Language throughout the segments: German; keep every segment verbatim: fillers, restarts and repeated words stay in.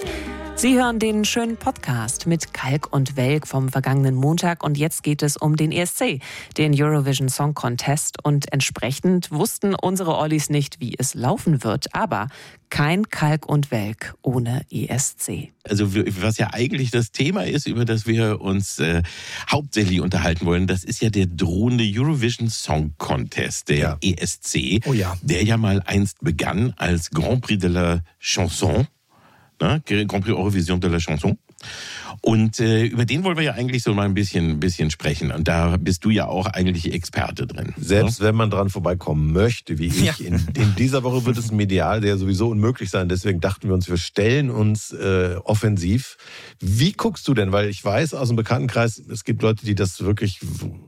Sie hören den schönen Podcast mit Kalk und Welk vom vergangenen Montag und jetzt geht es um den E S C, den Eurovision Song Contest, und entsprechend wussten unsere Ollis nicht, wie es laufen wird, aber kein Kalk und Welk ohne E S C. Also was ja eigentlich das Thema ist, über das wir uns äh, hauptsächlich unterhalten wollen, das ist ja der drohende Eurovision Song Contest, der ja. E S C, oh ja. der ja mal einst begann als Grand Prix de la Chanson, ne? Grand Prix Eurovision de la Chanson. Und äh, über den wollen wir ja eigentlich so mal ein bisschen, bisschen sprechen. Und da bist du ja auch eigentlich Experte drin. Selbst wenn man dran vorbeikommen möchte, wie ich, ja. in, in dieser Woche wird es medial der sowieso unmöglich sein. Deswegen dachten wir uns, wir stellen uns äh, offensiv. Wie guckst du denn? Weil ich weiß aus dem Bekanntenkreis, es gibt Leute, die das wirklich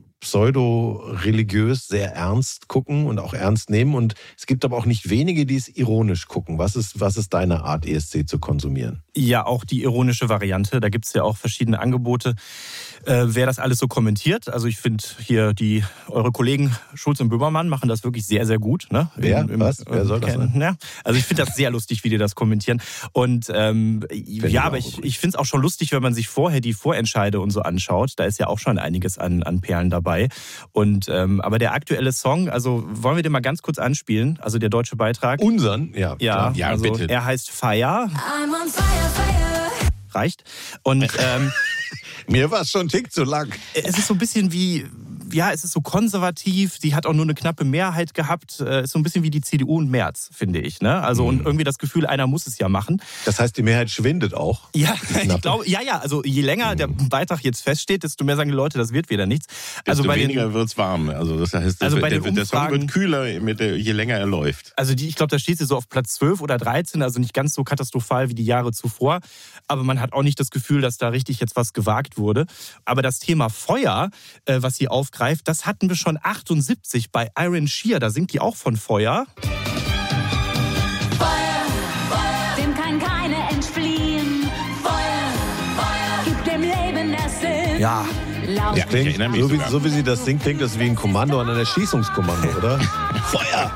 pseudo-religiös sehr ernst gucken und auch ernst nehmen. Und es gibt aber auch nicht wenige, die es ironisch gucken. Was ist, was ist deine Art, E S C zu konsumieren? Ja, auch die ironische Variante. Da gibt es ja auch verschiedene Angebote, äh, wer das alles so kommentiert. Also ich finde hier die eure Kollegen Schulz und Böhmermann machen das wirklich sehr, sehr gut. Ne? Wer? Im, im, Was? Wer soll das sein? Ja. Also ich finde das sehr lustig, wie die das kommentieren. Und ähm, ja, aber ich, ich finde es auch schon lustig, wenn man sich vorher die Vorentscheide und so anschaut. Da ist ja auch schon einiges an, an Perlen dabei. Und, ähm, aber der aktuelle Song, also wollen wir den mal ganz kurz anspielen? Also der deutsche Beitrag. Unseren? Ja, ja, ja also bitte. Er heißt Fire. I'm on fire, fire. Reicht. Und ähm, mir war es schon ein Tick zu lang. Es ist so ein bisschen wie, ja, es ist so konservativ, die hat auch nur eine knappe Mehrheit gehabt, äh, ist so ein bisschen wie die C D U und Merz, finde ich, ne? Also, und irgendwie das Gefühl, einer muss es ja machen. Das heißt, die Mehrheit schwindet auch? Ja, ich glaube, ja, ja, also je länger der Beitrag jetzt feststeht, desto mehr sagen die Leute, das wird wieder nichts. Also desto bei weniger wird es warm, also das heißt, also der, bei der, den der Song Umfragen, wird kühler, mit der, je länger er läuft. Also die, ich glaube, da steht sie so auf Platz zwölf oder dreizehn, also nicht ganz so katastrophal wie die Jahre zuvor, aber man hat auch nicht das Gefühl, dass da richtig jetzt was gewagt wurde. Aber das Thema Feuer, äh, was sie aufgreift, das hatten wir schon achtundsiebzig bei Iron Shear, da singt die auch von Feuer. Feuer, Feuer, dem kann keiner entfliehen. Feuer, Feuer, gibt dem Leben das Sinn. Ja. Laut Ja, Klingt, ich erinnere mich so, wie, sogar. so wie sie das singt, klingt das wie ein Kommando an ein Erschießungskommando, oder? Feuer!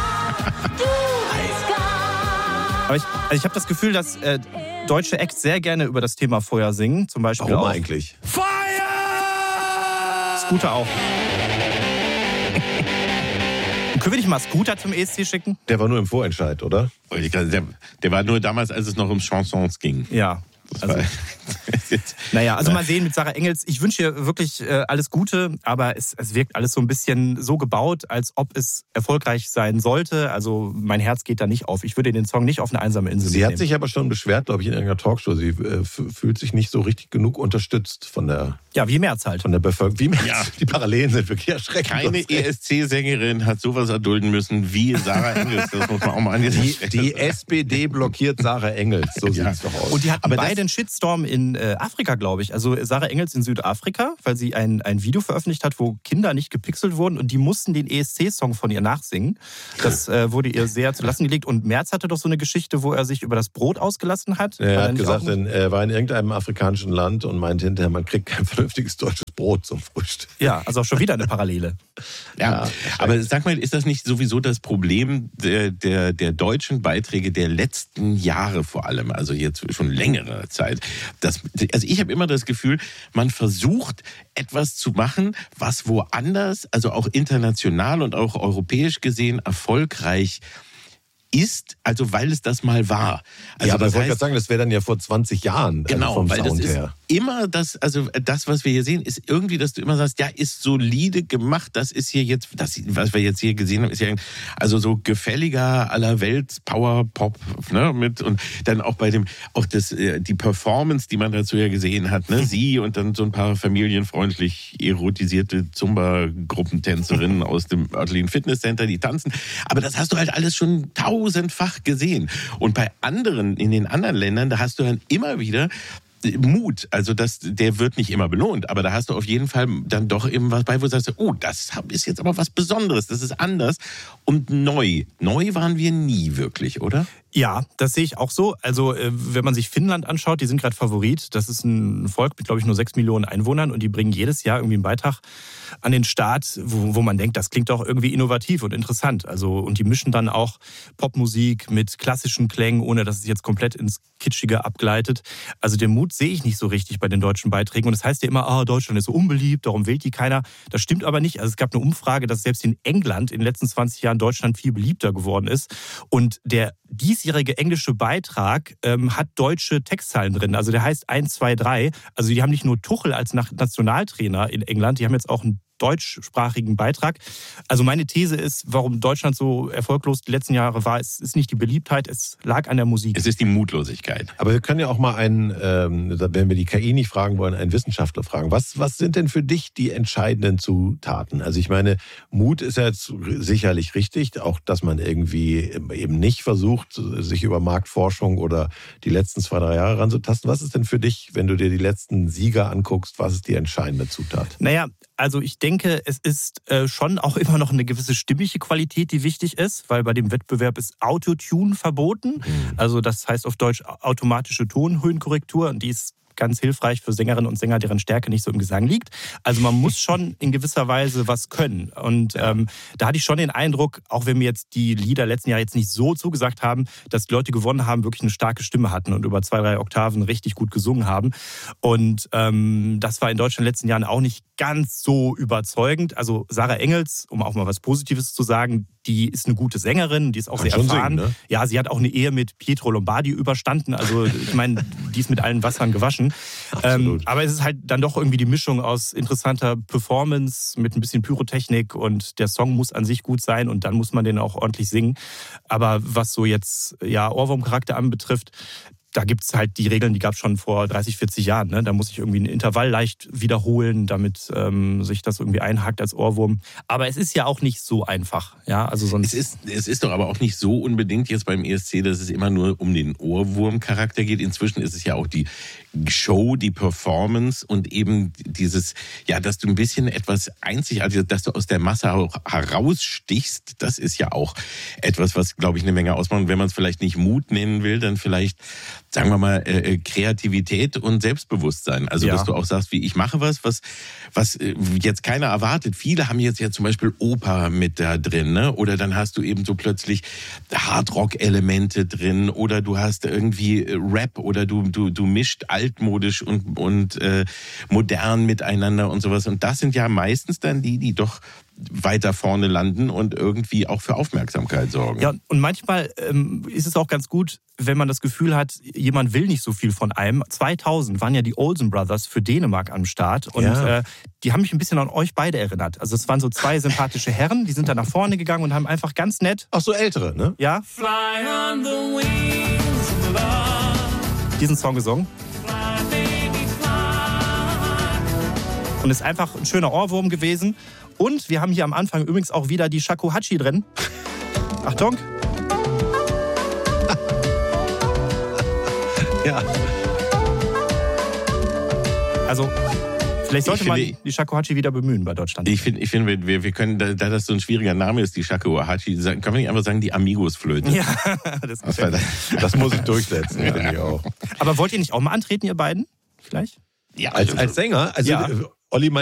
Aber ich, also ich habe das Gefühl, dass äh, deutsche Acts sehr gerne über das Thema Feuer singen. Zum Beispiel Warum auch eigentlich? Feuer! Scooter auch. Können wir nicht mal Scooter zum E S C schicken? Der war nur im Vorentscheid, oder? Der, der war nur damals, als es noch um Chansons ging. Ja. Also, naja, also mal sehen mit Sarah Engels. Ich wünsche ihr wirklich äh, alles Gute, aber es, es wirkt alles so ein bisschen so gebaut, als ob es erfolgreich sein sollte. Also mein Herz geht da nicht auf. Ich würde den Song nicht auf eine einsame Insel Sie mitnehmen. hat sich aber schon beschwert, glaube ich, in irgendeiner Talkshow. Sie äh, f- fühlt sich nicht so richtig genug unterstützt von der, Ja, wie Merz halt. von der Bevölkerung. Wie Merz. Ja. Die Parallelen sind wirklich erschreckend. Keine E S C-Sängerin hat sowas erdulden müssen wie Sarah Engels. Das muss man auch mal an dieser Die, Stelle die sagen. S P D blockiert Sarah Engels. So Ja. sieht's doch aus. Und die hatten Aber beide das- einen Shitstorm in äh, Afrika, glaube ich. Also Sarah Engels in Südafrika, weil sie ein, ein Video veröffentlicht hat, wo Kinder nicht gepixelt wurden und die mussten den E S C-Song von ihr nachsingen. Das äh, wurde ihr sehr zu Lasten gelegt. Und Merz hatte doch so eine Geschichte, wo er sich über das Brot ausgelassen hat. Er War hat nicht gesagt, auch ein- er war in irgendeinem afrikanischen Land und meinte hinterher, man kriegt kein vernünftiges deutsches Brot zum Frühstück. Ja, also auch schon wieder eine Parallele. Ja, aber sag mal, ist das nicht sowieso das Problem der, der, der deutschen Beiträge der letzten Jahre vor allem, also jetzt schon längere Zeit? Das, also ich habe immer das Gefühl, man versucht etwas zu machen, was woanders, also auch international und auch europäisch gesehen erfolgreich ist, also weil es das mal war. Also ja, aber das ich wollte heißt, gerade sagen, das wäre dann ja vor zwanzig Jahren. Genau, also vom weil das Sound ist her. immer das, also das, was wir hier sehen, ist irgendwie, dass du immer sagst, ja, ist solide gemacht, das ist hier jetzt, das, was wir jetzt hier gesehen haben, ist ja also so gefälliger aller Welt Power Pop, ne, mit und dann auch bei dem, auch das, die Performance, die man dazu ja gesehen hat, ne, sie und dann so ein paar familienfreundlich erotisierte Zumba-Gruppentänzerinnen aus dem örtlichen Fitnesscenter, die tanzen, aber das hast du halt alles schon tausendfach gesehen und bei anderen, in den anderen Ländern, da hast du dann immer wieder Mut, also das, der wird nicht immer belohnt, aber da hast du auf jeden Fall dann doch eben was bei, wo du sagst, oh, das ist jetzt aber was Besonderes, das ist anders und neu. Neu waren wir nie wirklich, oder? Ja, das sehe ich auch so. Also wenn man sich Finnland anschaut, die sind gerade Favorit. Das ist ein Volk mit, glaube ich, nur sechs Millionen Einwohnern und die bringen jedes Jahr irgendwie einen Beitrag an den Start, wo, wo man denkt, das klingt doch irgendwie innovativ und interessant. Also und die mischen dann auch Popmusik mit klassischen Klängen, ohne dass es jetzt komplett ins Kitschige abgleitet. Also den Mut sehe ich nicht so richtig bei den deutschen Beiträgen. Und das heißt ja immer, oh, Deutschland ist so unbeliebt, darum wählt die keiner. Das stimmt aber nicht. Also es gab eine Umfrage, dass selbst in England in den letzten zwanzig Jahren Deutschland viel beliebter geworden ist. Und der diesjährige englische Beitrag ähm, hat deutsche Textzeilen drin. Also der heißt eins, zwei, drei. Also die haben nicht nur Tuchel als Nationaltrainer in England, die haben jetzt auch einen deutschsprachigen Beitrag. Also meine These ist, warum Deutschland so erfolglos die letzten Jahre war, es ist nicht die Beliebtheit, es lag an der Musik. Es ist die Mutlosigkeit. Aber wir können ja auch mal einen, ähm, wenn wir die K I nicht fragen wollen, einen Wissenschaftler fragen. Was, was sind denn für dich die entscheidenden Zutaten? Also ich meine, Mut ist ja jetzt sicherlich richtig, auch dass man irgendwie eben nicht versucht, sich über Marktforschung oder die letzten zwei, drei Jahre ranzutasten. Was ist denn für dich, wenn du dir die letzten Sieger anguckst, was ist die entscheidende Zutat? Naja, also ich denke, es ist äh, schon auch immer noch eine gewisse stimmliche Qualität, die wichtig ist, weil bei dem Wettbewerb ist Autotune verboten. Mhm. Also das heißt auf Deutsch automatische Tonhöhenkorrektur und die ist ganz hilfreich für Sängerinnen und Sänger, deren Stärke nicht so im Gesang liegt. Also man muss schon in gewisser Weise was können. Und ähm, da hatte ich schon den Eindruck, auch wenn mir jetzt die Lieder letzten Jahr jetzt nicht so zugesagt haben, dass die Leute gewonnen haben, wirklich eine starke Stimme hatten und über zwei, drei Oktaven richtig gut gesungen haben. Und ähm, das war in Deutschland in den letzten Jahren auch nicht ganz so überzeugend. Also Sarah Engels, um auch mal was Positives zu sagen, die ist eine gute Sängerin, die ist auch Kann sehr erfahren. Singen, ne? Ja, sie hat auch eine Ehe mit Pietro Lombardi überstanden. Also ich meine, die ist mit allen Wassern gewaschen. Ähm, aber es ist halt dann doch irgendwie die Mischung aus interessanter Performance mit ein bisschen Pyrotechnik und der Song muss an sich gut sein und dann muss man den auch ordentlich singen. Aber was so jetzt ja Ohrwurmcharakter anbetrifft, da gibt es halt die Regeln, die gab es schon vor dreißig, vierzig Jahren. Ne? Da muss ich irgendwie ein Intervall leicht wiederholen, damit ähm, sich das irgendwie einhakt als Ohrwurm. Aber es ist ja auch nicht so einfach. Ja, also sonst es, ist, es ist doch aber auch nicht so unbedingt jetzt beim E S C, dass es immer nur um den Ohrwurmcharakter geht. Inzwischen ist es ja auch die Show, die Performance und eben dieses, ja, dass du ein bisschen etwas einzigartiges, dass du aus der Masse auch herausstichst. Das ist ja auch etwas, was, glaube ich, eine Menge ausmacht. Und wenn man es vielleicht nicht Mut nennen will, dann vielleicht sagen wir mal, äh, Kreativität und Selbstbewusstsein. Also, ja. dass du auch sagst, wie ich mache was, was, was äh, jetzt keiner erwartet. Viele haben jetzt ja zum Beispiel Oper mit da drin, ne? Oder dann hast du eben so plötzlich Hardrock-Elemente drin oder du hast irgendwie Rap oder du, du, du mischt altmodisch und, und äh, modern miteinander und sowas. Und das sind ja meistens dann die, die doch weiter vorne landen und irgendwie auch für Aufmerksamkeit sorgen. Ja, und manchmal ähm, ist es auch ganz gut, wenn man das Gefühl hat, jemand will nicht so viel von einem. zweitausend waren ja die Olsen Brothers für Dänemark am Start und ja. äh, die haben mich ein bisschen an euch beide erinnert. Also es waren so zwei sympathische Herren, die sind da nach vorne gegangen und haben einfach ganz nett... Ach so, ältere, ne? Ja. Fly on the wings of love. Diesen Song gesungen. Fly, baby, fly. Und ist einfach ein schöner Ohrwurm gewesen. Und wir haben hier am Anfang übrigens auch wieder die Shakuhachi drin. Achtung. Ja. Also, vielleicht sollte finde, man die Shakuhachi wieder bemühen bei Deutschland. Ich finde, ich find, wir, wir können, da, da das so ein schwieriger Name ist, die Shakuhachi, können wir nicht einfach sagen, die Amigos-Flöte. Ja, das, das, das muss ich durchsetzen, ja. Finde ich auch. Aber wollt ihr nicht auch mal antreten, ihr beiden? Vielleicht? Ja, als, als Sänger? Also, ja. Olli,